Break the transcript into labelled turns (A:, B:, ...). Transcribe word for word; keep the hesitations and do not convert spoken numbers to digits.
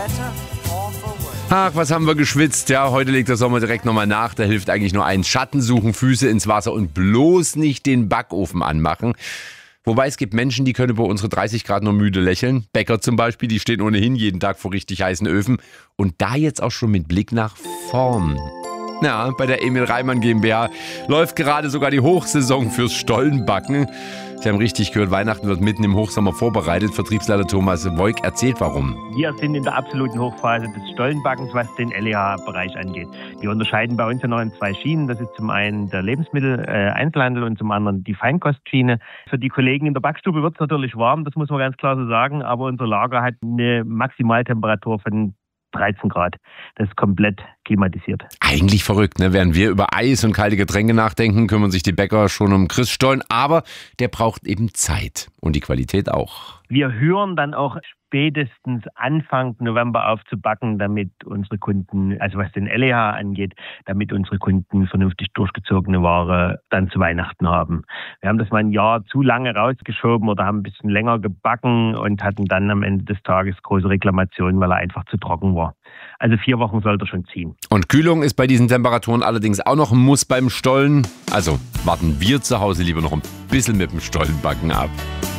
A: Ach, was haben wir geschwitzt. Ja, heute legt der Sommer direkt nochmal nach. Da hilft eigentlich nur eins: Schatten suchen, Füße ins Wasser und bloß nicht den Backofen anmachen. Wobei es gibt Menschen, die können über unsere dreißig Grad nur müde lächeln. Bäcker zum Beispiel, die stehen ohnehin jeden Tag vor richtig heißen Öfen. Und da jetzt auch schon mit Blick nach vorn. Ja, bei der Emil Reimann GmbH läuft gerade sogar die Hochsaison fürs Stollenbacken. Sie haben richtig gehört, Weihnachten wird mitten im Hochsommer vorbereitet. Vertriebsleiter Thomas Voig erzählt, warum.
B: Wir sind in der absoluten Hochphase des Stollenbackens, was den L E H-Bereich angeht. Wir unterscheiden bei uns ja noch in zwei Schienen. Das ist zum einen der Lebensmittel-Einzelhandel und zum anderen die Feinkostschiene. Für die Kollegen in der Backstube wird es natürlich warm, das muss man ganz klar so sagen. Aber unser Lager hat eine Maximaltemperatur von dreizehn Grad. Das ist komplett klimatisiert.
A: Eigentlich verrückt, ne? Während wir über Eis und kalte Getränke nachdenken, kümmern sich die Bäcker schon um Christstollen. Aber der braucht eben Zeit und die Qualität auch.
B: Wir hören dann auch spätestens Anfang November auf zu backen, damit unsere Kunden, also was den L E H angeht, damit unsere Kunden vernünftig durchgezogene Ware dann zu Weihnachten haben. Wir haben das mal ein Jahr zu lange rausgeschoben oder haben ein bisschen länger gebacken und hatten dann am Ende des Tages große Reklamationen, weil er einfach zu trocken war. Also vier Wochen sollte er schon ziehen.
A: Und Kühlung ist bei diesen Temperaturen allerdings auch noch ein Muss beim Stollen. Also warten wir zu Hause lieber noch ein bisschen mit dem Stollenbacken ab.